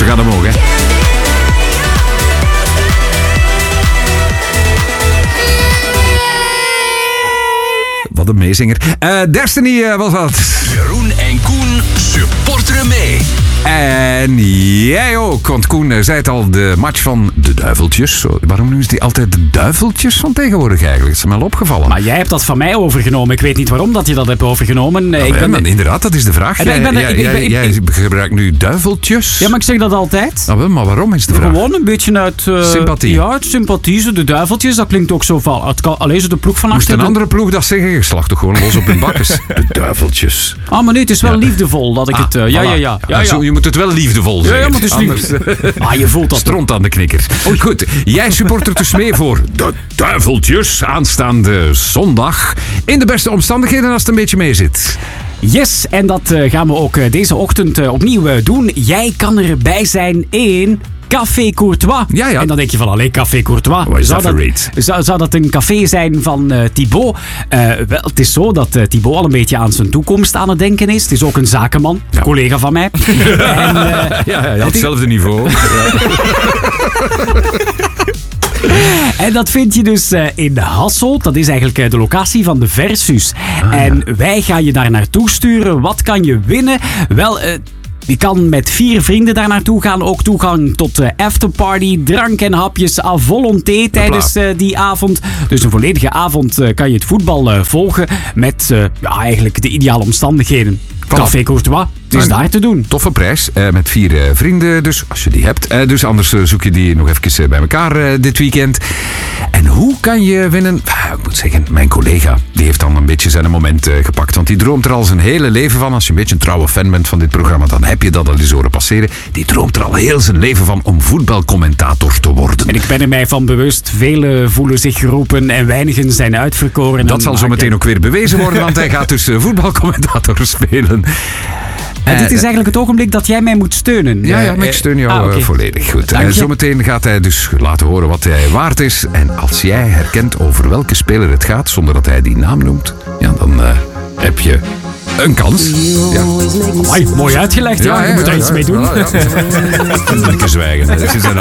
gaan omhoog, hè. Wat een meezinger. Destiny was dat. Jeroen en Koen supporteren mee. En jij ook, want Koen zei het al, de match van de Duiveltjes. Waarom noemen ze die altijd de Duiveltjes van tegenwoordig eigenlijk? Dat is me al opgevallen. Maar jij hebt dat van mij overgenomen. Ik weet niet waarom dat je dat hebt overgenomen. Inderdaad, dat is de vraag. Jij gebruikt nu Duiveltjes. Ja, maar ik zeg dat altijd. Maar waarom is de vraag? Gewoon een beetje uit... sympathie. Ja, uit sympathie. De Duiveltjes, dat klinkt ook zo van... Alleen zo de ploeg van Moest achter... een andere ploeg dat zeggen? Je slacht toch gewoon los op hun bakkes. De Duiveltjes. Ah, maar nee, het is wel liefdevol dat ik het... Ja. Je moet het wel liefdevol zeggen. Ja, maar het is lief. Je voelt dat. Stront aan de knikker. Goed, jij supportert dus mee voor de Duiveltjes aanstaande zondag. In de beste omstandigheden als het een beetje mee zit. Yes, en dat gaan we ook deze ochtend opnieuw doen. Jij kan erbij zijn in... Café Courtois. Ja. En dan denk je van, allee, Café Courtois. Zou dat een café zijn van Thibaut? Wel, het is zo dat Thibaut al een beetje aan zijn toekomst aan het denken is. Het is ook een zakenman, collega van mij. En, je had hetzelfde niveau. En dat vind je dus in Hasselt. Dat is eigenlijk de locatie van de Versus. En wij gaan je daar naartoe sturen. Wat kan je winnen? Wel... Je kan met 4 vrienden daar naartoe gaan. Ook toegang tot de afterparty. Drank en hapjes à volonté tijdens die avond. Dus een volledige avond kan je het voetbal volgen. Met eigenlijk de ideale omstandigheden. Café Courtois is daar te doen. Toffe prijs. Met 4 vrienden dus, als je die hebt. Dus anders zoek je die nog even bij elkaar dit weekend. En hoe kan je winnen? Ik moet zeggen, mijn collega die heeft dan een beetje zijn moment gepakt. Want die droomt er al zijn hele leven van. Als je een beetje een trouwe fan bent van dit programma, dan heb je dat al eens horen passeren. Die droomt er al heel zijn leven van om voetbalcommentator te worden. En ik ben er mij van bewust. Velen voelen zich geroepen en weinigen zijn uitverkoren. Dat zal zo meteen ook weer bewezen worden, want hij gaat dus voetbalcommentator spelen. En dit is eigenlijk het ogenblik dat jij mij moet steunen. Ja, maar ik steun jou volledig. Goed. Zometeen gaat hij dus laten horen wat hij waard is. En als jij herkent over welke speler het gaat, zonder dat hij die naam noemt, dan heb je een kans. Ja. Mooi uitgelegd. Je moet er iets mee doen. Lekker zwijgen.